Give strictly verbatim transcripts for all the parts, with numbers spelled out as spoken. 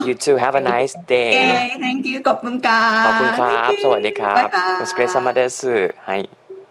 You too have a nice day Thank you ขอบคุณค่ะขอบคุณครับสวัสดีครับお疲れ様ですはい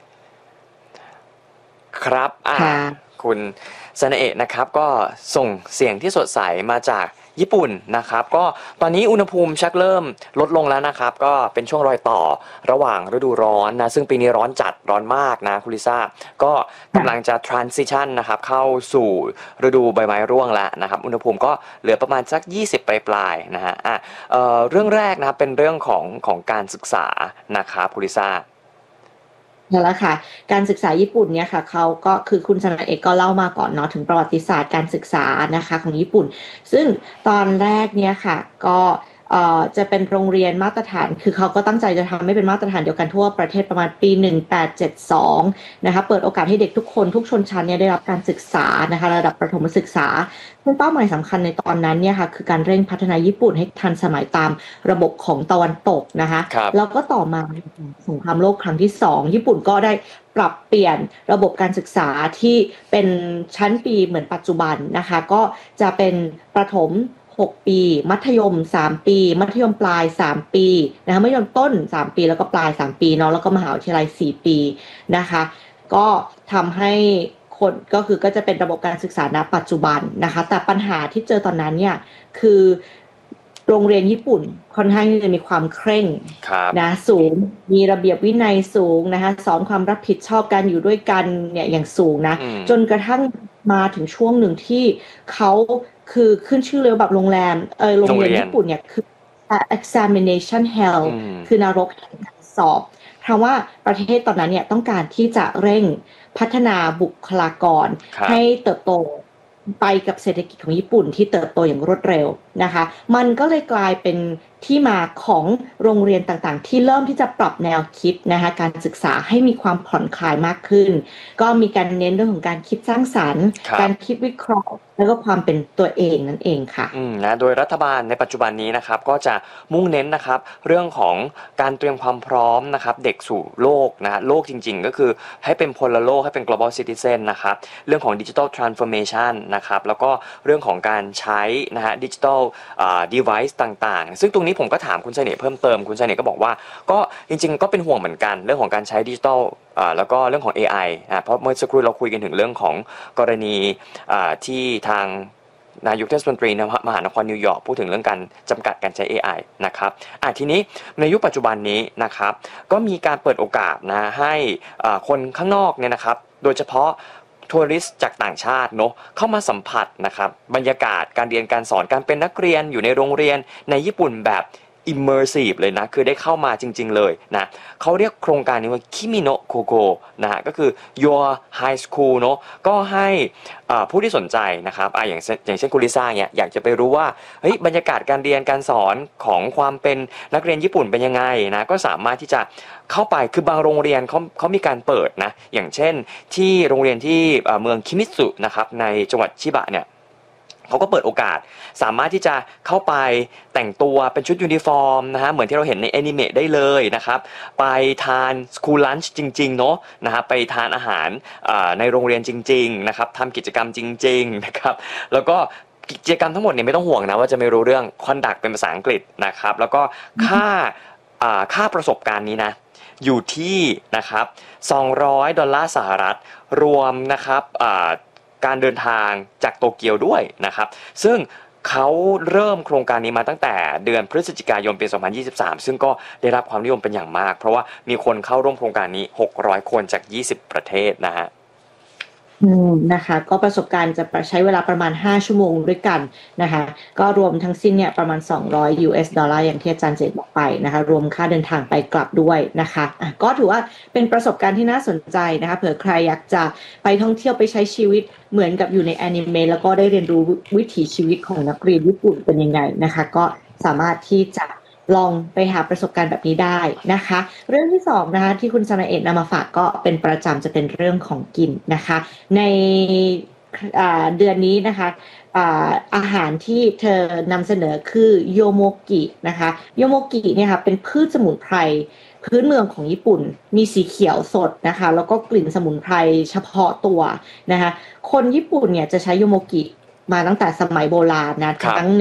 ครับอ่าคุณซานาเอะนะครับก็ส่งเสียงที่สดใสมาจากญี่ปุ่นนะครับก็ตอนนี้อุณหภูมิชักเริ่มลดลงแล้วนะครับก็เป็นช่วงรอยต่อระหว่างฤดูร้อนนะซึ่งปีนี้ร้อนจัดร้อนมากนะคุณลิซ่าก็กำลังจะ transition นะครับเข้าสู่ฤดูใบไม้ร่วงแล้วนะครับอุณหภูมิก็เหลือประมาณสักยี่สิบปลายๆนะฮะอ่ะเอ่อเรื่องแรกนะครับเป็นเรื่องของของการศึกษานะครับคุณลิซ่านั่นแหละค่ะการศึกษาญี่ปุ่นเนี่ยค่ะเขาก็คือคุณสนาเอกก็เล่ามาก่อนเนาะถึงประวัติศาสตร์การศึกษานะคะของญี่ปุ่นซึ่งตอนแรกเนี่ยค่ะก็เอ่อจะเป็นโรงเรียนมาตรฐานคือเขาก็ตั้งใจจะทำให้เป็นมาตรฐานเดียวกันทั่วประเทศประมาณปีหนึ่งพันแปดร้อยเจ็ดสิบสองนะคะเปิดโอกาสให้เด็กทุกคนทุกชนชั้นเนี่ยได้รับการศึกษานะคะระดับประถมศึกษาซึ่งเป้าหมายสำคัญในตอนนั้นเนี่ยค่ะคือการเร่งพัฒนาญี่ปุ่นให้ทันสมัยตามระบบของตะวันตกนะคะแล้วก็ต่อมาสงครามโลกครั้งที่สองญี่ปุ่นก็ได้ปรับเปลี่ยนระบบการศึกษาที่เป็นชั้นปีเหมือนปัจจุบันนะคะก็จะเป็นประถมหกปีมัธยมสามปีมัธยมปลายสามปีนะคะมัธยมต้นสามปีแล้วก็ปลายสามปีเนาะแล้วก็มหาวิทยาลัยสี่ปีนะคะก็ทำให้คนก็คือก็จะเป็นระบบการศึกษาณปัจจุบันนะคะแต่ปัญหาที่เจอตอนนั้นเนี่ยคือโรงเรียนญี่ปุ่นค่อนข้างจะมีความเคร่งนะสูงมีระเบียบวินัยสูงนะคะสอนความรับผิดชอบการอยู่ด้วยกันเนี่ยอย่างสูงนะจนกระทั่งมาถึงช่วงหนึ่งที่เขาคือขึ้นชื่อเลยแบบโรงแรมเออโรงเรียนญี่ปุ่นเนี่ยคือ examination hell คือนรกแห่งการสอบเพราะว่าประเทศตอนนั้นเนี่ยต้องการที่จะเร่งพัฒนาบุคลากรให้เติบโตไปกับเศรษฐกิจของญี่ปุ่นที่เติบโตอย่างรวดเร็วนะคะมันก็เลยกลายเป็นที่มาของโรงเรียนต่างๆที่เริ่มที่จะปรับแนวคิดนะคะการศึกษาให้มีความผ่อนคลายมากขึ้นก็มีการเน้นเรื่องของการคิดสร้างสรรค์การคิดวิเคราะห์แล้วก็ความเป็นตัวเองนั่นเองค่ะอืมนะโดยรัฐบาลในปัจจุบันนี้นะครับก็จะมุ่งเน้นนะครับเรื่องของการเตรียมความพร้อมนะครับเด็กสู่โลกนะฮะโลกจริงๆก็คือให้เป็นพลโลกให้เป็น global citizen นะครับเรื่องของ digital transformation นะครับแล้วก็เรื่องของการใช้นะฮะ digital อ่า device ต่างๆซึ่งตรงนี้ผมก็ถามคุณเสน่ห์เพิ่มเติมคุณเสน่ห์ก็บอกว่าก็จริงๆก็เป็นห่วงเหมือนกันเรื่องของการใช้ digital อ่าแล้วก็เรื่องของ เอ ไอ อ่าเพราะเมื่อสักครู่เราคุยกันถึงเรื่องของกรณีอ่าที่ทางนายกเทศมนตรีมหานครนิวยอร์กพูดถึงเรื่องการจำกัดการใช้ เอ ไอ นะครับอ่ะทีนี้ในยุคปัจจุบันนี้นะครับก็มีการเปิดโอกาสนะให้อ่าคนข้างนอกเนี่ยนะครับโดยเฉพาะทัวริสต์จากต่างชาติเนาะเข้ามาสัมผัสนะครับบรรยากาศการเรียนการสอนการเป็นนักเรียนอยู่ในโรงเรียนในญี่ปุ่นแบบ immersive เลยนะคือได้เข้ามาจริงๆเลยนะเขาเรียกโครงการนี้ว่า Kimi no Koko นะฮะก็คือ Your High School เนาะก็ให้ผู้ที่สนใจนะครับอ่ะอย่างอย่างเช่นคุณลิซ่าเนี่ยอยากจะไปรู้ว่าเฮ้ยบรรยากาศการเรียนการสอนของความเป็นนักเรียนญี่ปุ่นเป็นยังไงนะก็สามารถที่จะเข้าไปคือบางโรงเรียนเขาเขามีการเปิดนะอย่างเช่นที่โรงเรียนที่เมืองคิมิสึนะครับในจังหวัดชิบะเนี่ยเขาก็เปิดโอกาสสามารถที่จะเข้าไปแต่งตัวเป็นชุดยูนิฟอร์มนะฮะเหมือนที่เราเห็นในแอนิเมะได้เลยนะครับไปทานสคูลลันช์จริงๆเนาะนะฮะไปทานอาหารในโรงเรียนจริงๆนะครับทำกิจกรรมจริงๆนะครับแล้วก็กิจกรรมทั้งหมดเนี่ยไม่ต้องห่วงนะว่าจะไม่รู้เรื่องคอนดักต์เป็นภาษาอังกฤษนะครับแล้วก็ค่าค่าประสบการณ์นี้นะอยู่ที่นะครับสองร้อยดอลลาร์สหรัฐรวมนะครับการเดินทางจากโตเกียวด้วยนะครับซึ่งเขาเริ่มโครงการนี้มาตั้งแต่เดือนพฤศจิกายนปีสองพันยี่สิบสามซึ่งก็ได้รับความนิยมเป็นอย่างมากเพราะว่ามีคนเข้าร่วมโครงการนี้หกร้อยคนจากยี่สิบประเทศนะฮะอืมนะคะก็ประสบการณ์จะใช้เวลาประมาณห้าชั่วโมงด้วยกันนะคะก็รวมทั้งสิ้นเนี่ยประมาณสองร้อย ยู เอส ดอลลาร์อย่างที่อาจารย์เจตบอกไปนะคะรวมค่าเดินทางไปกลับด้วยนะคะอ่ะก็ถือว่าเป็นประสบการณ์ที่น่าสนใจนะคะเผื่อใครอยากจะไปท่องเที่ยวไปใช้ชีวิตเหมือนกับอยู่ในแอนิเมะแล้วก็ได้เรียนรู้วิถีชีวิตของนักเรียนญี่ปุ่นเป็นยังไงนะคะก็สามารถที่จะลองไปหาประสบการณ์แบบนี้ได้นะคะเรื่องที่สองนะคะที่คุณซานาเอะนำมาฝากก็เป็นประจำจะเป็นเรื่องของกินนะคะในเดือนนี้นะคะอาหารที่เธอนำเสนอคือโยโมกินะคะโยโมกิเนี่ยค่ะเป็นพืชสมุนไพรพื้นเมืองของญี่ปุ่นมีสีเขียวสดนะคะแล้วก็กลิ่นสมุนไพรเฉพาะตัวนะคะคนญี่ปุ่นเนี่ยจะใช้โยโมกิมาตั้งแต่สมัยโบราณนะทั้งในเรื่อง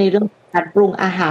การปรุงอาหาร